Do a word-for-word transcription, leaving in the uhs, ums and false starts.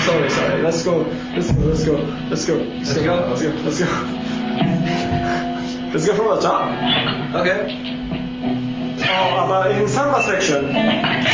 sorry, sorry. Let's go. Let's go. Let's go. Let's go. Let's go. Let's go. Let's go. Let's go from the top. Okay. Oh, but in samba section.